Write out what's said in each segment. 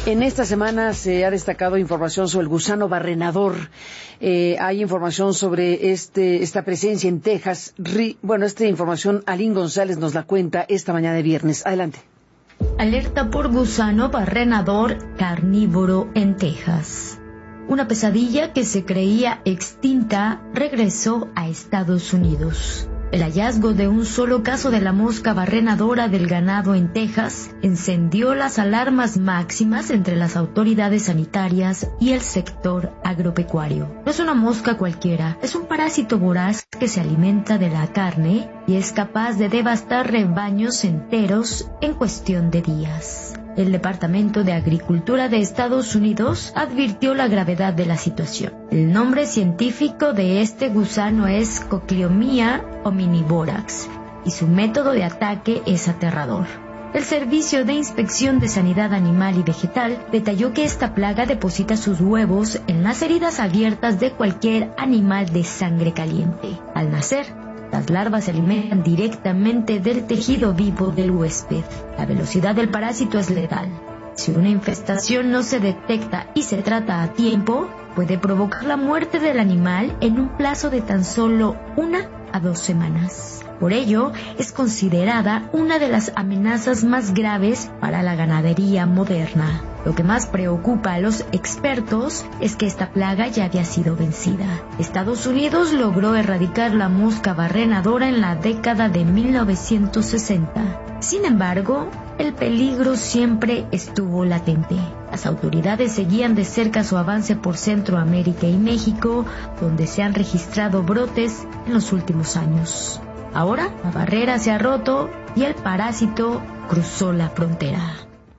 En esta semana se ha destacado información sobre el gusano barrenador. Hay información sobre esta presencia en Texas. Esta información Alín González nos la cuenta esta mañana de viernes. Adelante. Alerta por gusano barrenador carnívoro en Texas. Una pesadilla que se creía extinta regresó a Estados Unidos. El hallazgo de un solo caso de la mosca barrenadora del ganado en Texas encendió las alarmas máximas entre las autoridades sanitarias y el sector agropecuario. No es una mosca cualquiera, es un parásito voraz que se alimenta de la carne y es capaz de devastar rebaños enteros en cuestión de días. El Departamento de Agricultura de Estados Unidos advirtió la gravedad de la situación. El nombre científico de este gusano es Cochleomia omnivorax y su método de ataque es aterrador. El Servicio de Inspección de Sanidad Animal y Vegetal detalló que esta plaga deposita sus huevos en las heridas abiertas de cualquier animal de sangre caliente. Al nacer, las larvas se alimentan directamente del tejido vivo del huésped. La velocidad del parásito es letal. Si una infestación no se detecta y se trata a tiempo, puede provocar la muerte del animal en un plazo de tan solo 1 a 2 semanas. Por ello, es considerada una de las amenazas más graves para la ganadería moderna. Lo que más preocupa a los expertos es que esta plaga ya había sido vencida. Estados Unidos logró erradicar la mosca barrenadora en la década de 1960. Sin embargo, el peligro siempre estuvo latente. Las autoridades seguían de cerca su avance por Centroamérica y México, donde se han registrado brotes en los últimos años. Ahora, la barrera se ha roto y el parásito cruzó la frontera.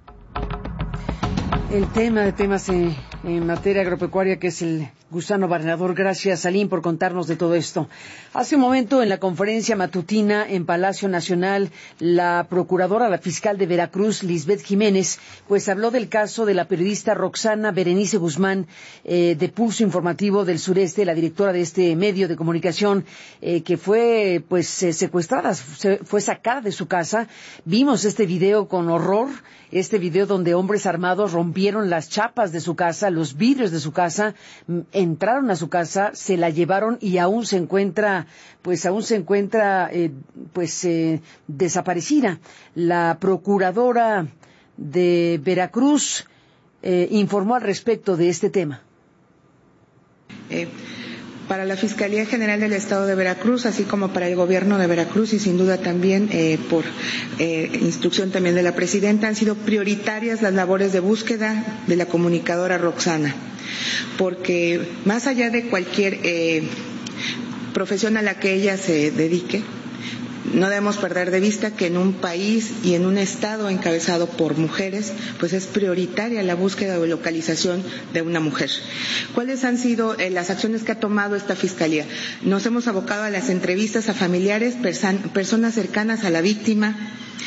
El tema de temas en materia agropecuaria, que es el gusano barrenador. Gracias, Alín, por contarnos de todo esto. Hace un momento, en la conferencia matutina en Palacio Nacional, la fiscal de Veracruz, Lisbeth Jiménez, pues habló del caso de la periodista Roxana Berenice Guzmán, de Pulso Informativo del Sureste, la directora de este medio de comunicación, que fue secuestrada, fue sacada de su casa. Vimos este video con horror, este video donde hombres armados rompieron las chapas de su casa, los vidrios de su casa, entraron a su casa, se la llevaron y aún se encuentra desaparecida. La procuradora de Veracruz informó al respecto de este tema. Para la Fiscalía General del Estado de Veracruz, así como para el Gobierno de Veracruz y sin duda también por instrucción también de la Presidenta, han sido prioritarias las labores de búsqueda de la comunicadora Roxana, porque más allá de cualquier profesión a la que ella se dedique, no debemos perder de vista que en un país y en un estado encabezado por mujeres, pues es prioritaria la búsqueda o localización de una mujer. ¿Cuáles han sido las acciones que ha tomado esta Fiscalía? Nos hemos abocado a las entrevistas a familiares, personas cercanas a la víctima.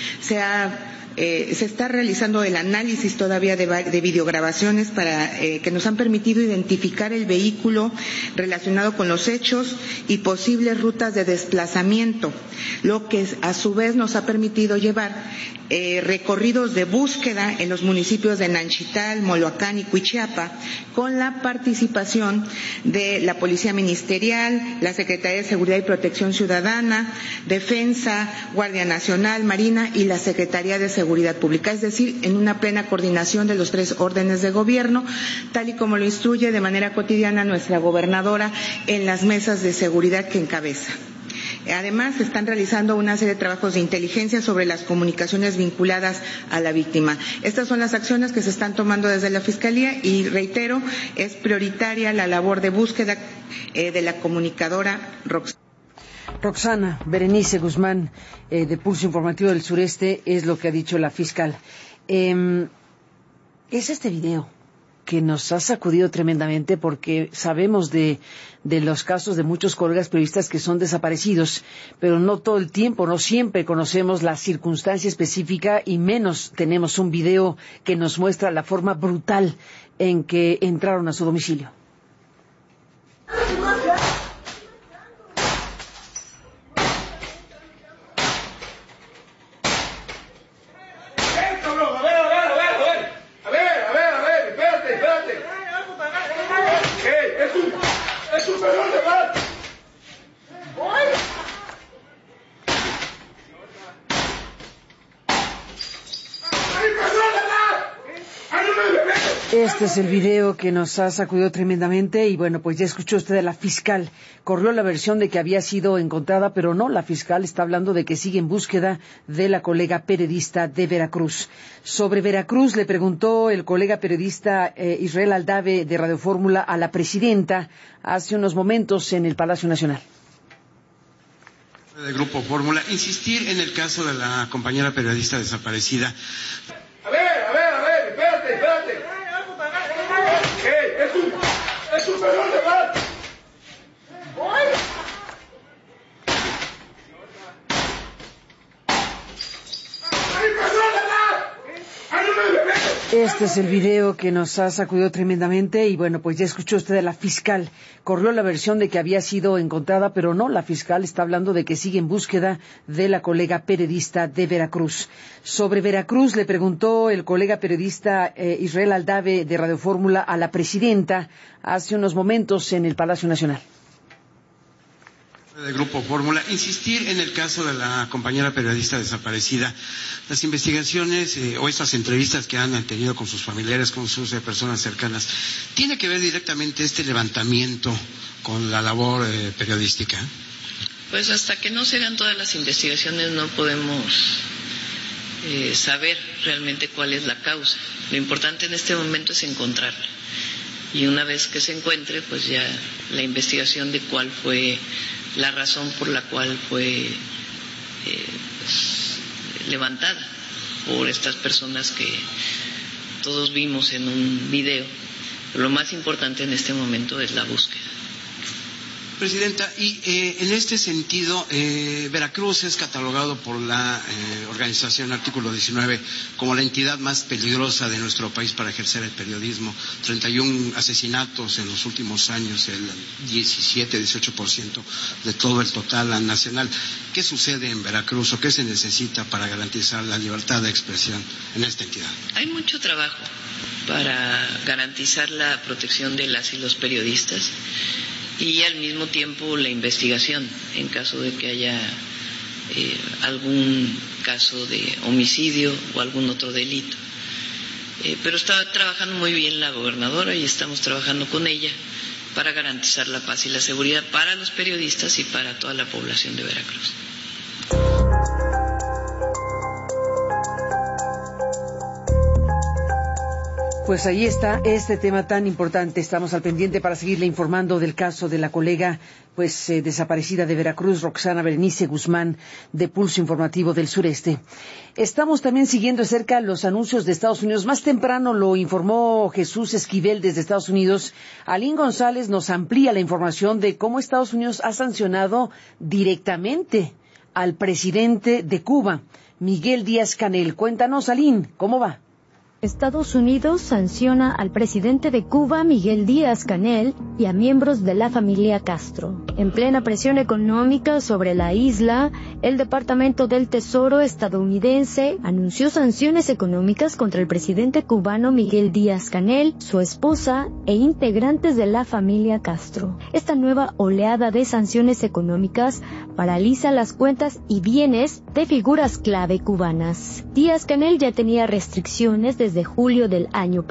Se está realizando el análisis todavía de videograbaciones que nos han permitido identificar el vehículo relacionado con los hechos y posibles rutas de desplazamiento, lo que a su vez nos ha permitido llevar recorridos de búsqueda en los municipios de Nanchital, Moloacán y Cuichiapa, con la participación de la Policía Ministerial, la Secretaría de Seguridad y Protección Ciudadana, Defensa, Guardia Nacional, Marina y la Secretaría de Seguridad Pública, es decir, en una plena coordinación de los 3 órdenes de gobierno, tal y como lo instruye de manera cotidiana nuestra gobernadora en las mesas de seguridad que encabeza. Además, se están realizando una serie de trabajos de inteligencia sobre las comunicaciones vinculadas a la víctima. Estas son las acciones que se están tomando desde la Fiscalía y, reitero, es prioritaria la labor de búsqueda de la comunicadora Roxana Berenice Guzmán, de Pulso Informativo del Sureste, es lo que ha dicho la fiscal. Es este video que nos ha sacudido tremendamente, porque sabemos de los casos de muchos colegas periodistas que son desaparecidos, pero no todo el tiempo, no siempre conocemos la circunstancia específica y menos tenemos un video que nos muestra la forma brutal en que entraron a su domicilio. Este es el video que nos ha sacudido tremendamente y bueno, pues ya escuchó usted a la fiscal. Corrió la versión de que había sido encontrada, pero no, la fiscal está hablando de que sigue en búsqueda de la colega periodista de Veracruz. Sobre Veracruz le preguntó el colega periodista Israel Aldave de Radio Fórmula a la presidenta hace unos momentos en el Palacio Nacional. Del Grupo Fórmula, insistir en el caso de la compañera periodista desaparecida. A ver, espérate. Es un menor de edad. Este es el video que nos ha sacudido tremendamente y bueno, pues ya escuchó usted a la fiscal. Corrió la versión de que había sido encontrada, pero no, la fiscal está hablando de que sigue en búsqueda de la colega periodista de Veracruz. Sobre Veracruz le preguntó el colega periodista Israel Aldave de Radio Fórmula a la presidenta hace unos momentos en el Palacio Nacional. Del Grupo Fórmula, insistir en el caso de la compañera periodista desaparecida. Las investigaciones o estas entrevistas que han tenido con sus familiares, con sus personas cercanas, ¿tiene que ver directamente este levantamiento con la labor periodística? Pues hasta que no se hagan todas las investigaciones no podemos saber realmente cuál es la causa. Lo importante en este momento es encontrarla. Y una vez que se encuentre, pues ya la investigación de cuál fue la razón por la cual fue levantada por estas personas que todos vimos en un video. Pero lo más importante en este momento es la búsqueda. Presidenta, y en este sentido, Veracruz es catalogado por la organización Artículo 19 como la entidad más peligrosa de nuestro país para ejercer el periodismo. 31 asesinatos en los últimos años, el 17-18% de todo el total nacional. ¿Qué sucede en Veracruz o qué se necesita para garantizar la libertad de expresión en esta entidad? Hay mucho trabajo para garantizar la protección de las y los periodistas y al mismo tiempo la investigación en caso de que haya algún caso de homicidio o algún otro delito. Pero está trabajando muy bien la gobernadora y estamos trabajando con ella para garantizar la paz y la seguridad para los periodistas y para toda la población de Veracruz. Pues ahí está este tema tan importante. Estamos al pendiente para seguirle informando del caso de la colega desaparecida de Veracruz, Roxana Berenice Guzmán, de Pulso Informativo del Sureste. Estamos también siguiendo de cerca los anuncios de Estados Unidos. Más temprano lo informó Jesús Esquivel desde Estados Unidos. Alín González nos amplía la información de cómo Estados Unidos ha sancionado directamente al presidente de Cuba, Miguel Díaz-Canel. Cuéntanos, Alín, ¿cómo va? Estados Unidos sanciona al presidente de Cuba, Miguel Díaz-Canel, y a miembros de la familia Castro. En plena presión económica sobre la isla, el Departamento del Tesoro estadounidense anunció sanciones económicas contra el presidente cubano Miguel Díaz-Canel, su esposa e integrantes de la familia Castro. Esta nueva oleada de sanciones económicas paraliza las cuentas y bienes de figuras clave cubanas. Díaz-Canel ya tenía restricciones desde julio del año pasado.